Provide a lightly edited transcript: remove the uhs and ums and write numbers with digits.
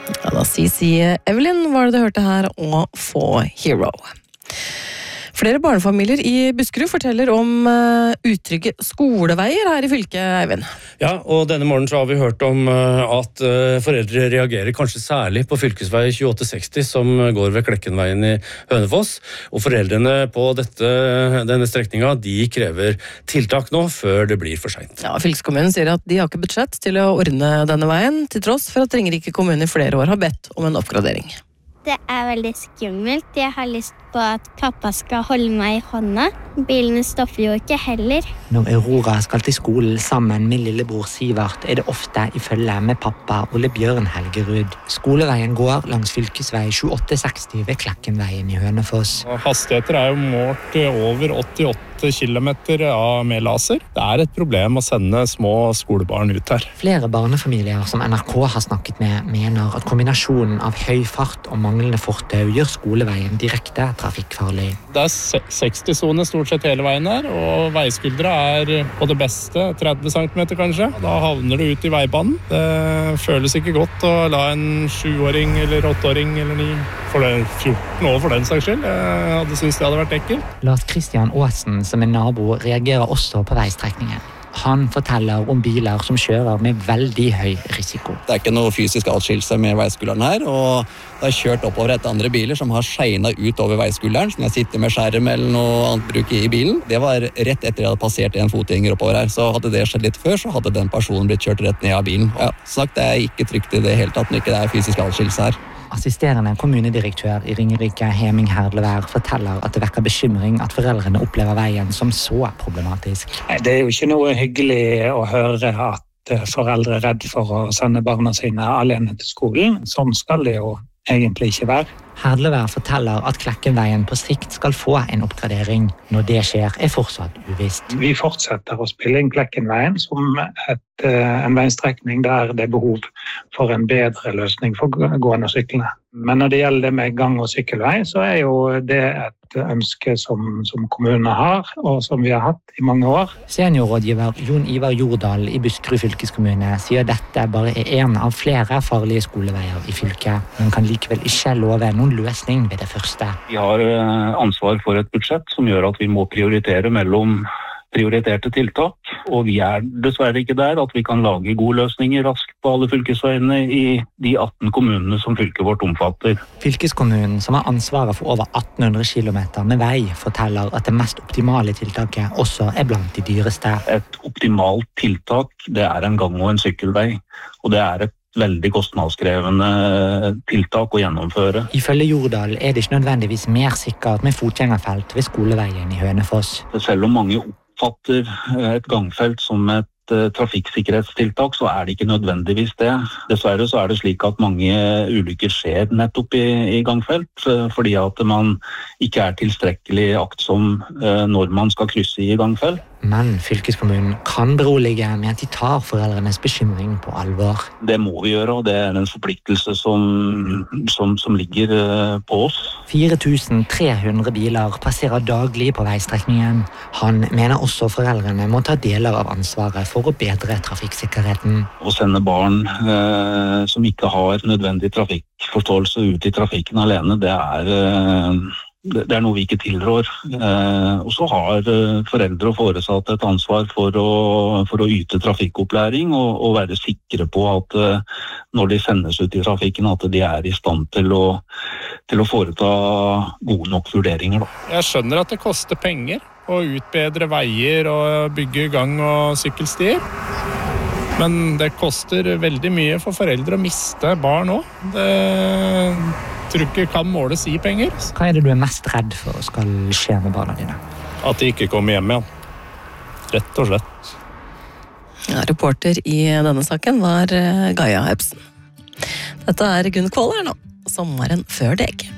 Ja, da sier Evelyn var det du hørte her, og få Hero. Flere barnefamilier i Buskerud forteller om utrygge skoleveier her i fylket, Eivind. Ja, og denne morgenen så har vi hørt om at foreldre reagerer kanskje særlig på fylkesvei 2860 som går ved Klekkenveien i Hønefoss. Og foreldrene på denne strekningen, de krever tiltak nå før det blir for sent. Ja, fylkeskommunen sier at de har ikke budsjett til å ordne denne veien, til tross for at Ringerike kommune i flere år har bedt om en oppgradering. Det veldig skummelt. Jeg har lyst på at pappa skal holde meg i hånda. Bilene stopper jo ikke heller. Når Aurora skal til skolen sammen med lillebror Sivert, det ofte i følge med pappa Ole Bjørn Helgerud. Skoleveien går langs fylkesvei 2860 ved Klekkenveien i Hønefoss. Hastigheter jo målt over 88 kilometer med laser. Det et problem å sende små skolebarn ut her. Flere barnefamilier som NRK har snakket med, mener at kombinasjonen av høy fart og manglende fortau gjør skoleveien direkte trafikkfarlig. Det 60-sone stort sett hele veien her, og veiskuldra på det beste 30 cm kanskje. Da havner du ut i veibanen. Det føles ikke godt å la en 7-åring eller 8-åring eller 9, for 14 år for den saks skyld. Jeg hadde syntes det hadde vært ekkelt. Lars Christian Aasen, som nabo, reagerer også på veistrekningen. Han forteller om biler som kjører med veldig høy risiko. Det ikke noe fysisk atskillelse med veiskulderen her, og det kjørt oppover etter andre biler som har skeinet ut over veiskulderen, som jeg sitter med skjerm eller noe annet bruk i bilen. Det var rett etter jeg hadde passert en fotgjenger oppover her, så hadde det skjedd litt før, så hadde den personen blitt kjørt rett ned av bilen. Ja, sagt, det ikke trygt i det hele tatt, når ikke det fysisk atskillelse her. Assisterende kommunedirektør i Ringerike, Heming Herdlevær, forteller at det vekker bekymring at foreldrene opplever veien som så problematisk. Det jo ikke noe hyggelig å høre at foreldre redd for å sende barna sine alene til skolen. Sånn skal det jo egentlig ikke være. Herdlevær forteller at Klekkenveien på sikt skal få en oppgradering. Når det skjer, fortsatt uvisst. Vi fortsetter å spille inn Klekkenveien som en veistrekning der det behov for en bedre løsning for gående og syklende. Men når det gjelder det med gang- og sykkelvei, så jo det et ønske som kommunene har, og som vi har hatt i mange år. Seniorrådgiver Jon Ivar Jordal i Buskerud fylkeskommune sier dette bare en av flere farlige skoleveier i fylket, men kan likevel ikke love noen løsning ved det første. Vi har ansvar for et budsjett som gjør at vi må prioritere mellom prioriterte tiltak, og vi dessverre ikke der at vi kan lage gode løsninger raskt på alle fylkesveiene i de 18 kommunene som fylket vårt omfatter. Fylkeskommunen, som har ansvaret for over 1800 kilometer med vei, forteller at det mest optimale tiltaket også blant de dyreste. Et optimalt tiltak, det en gang- og en sykkelvei, og det et veldig kostnadskrevende tiltak å gjennomføre. Ifølge Jordal det ikke nødvendigvis mer sikkert med fotgjengerfelt ved skoleveien i Hønefoss. Selv om mange oppfatter et gangfelt som et trafikksikkerhetstiltak, så det ikke nødvendigvis det. Dessverre så det slik at mange ulykker skjer nettopp i gangfelt, fordi at man ikke tilstrekkelig aktsom når man skal krysse i gangfelt. Men fylkeskommunen kan berolige med at de tar foreldrenes bekymring på alvor. Det må vi gjøre, og det en forpliktelse som ligger på oss. 4300 biler passerer daglig på veistrekningen. Han mener også foreldrene må ta deler av ansvaret for å bedre trafikksikkerheten. Å sende barn som ikke har nødvendig trafikkforståelse ut i trafikken alene, det noe vi ikke tilrår. Og så har foreldre og foresatte et ansvar for å yte trafikkopplæring og være sikre på at når de sendes ut i trafikken, at de i stand til å foreta gode nok vurderinger. Jeg skjønner at det koster penger å utbedre veier og bygge gang- og sykkelstier. Men det koster veldig mye for foreldre å miste barn også. Det tror ikke kan måles i penger. Hva det du mest redd for skal skje med barna dine? At de ikke kommer hjem igjen. Rett og slett. Ja, reporter i denne saken var Gaia Hebsen. Dette Gunn Kvål nå. Sommeren før deg.